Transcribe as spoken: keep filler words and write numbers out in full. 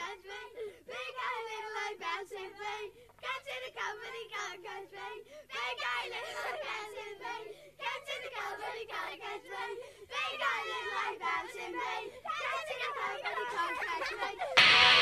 catch me. Big eye, little eye, bouncing me. Catch in the company, can't catch me. Big eye, little eye, bouncing me. Catch in the company, can't catch me. Big eye, little eye, bouncing me. Catch in the company, can't catch me.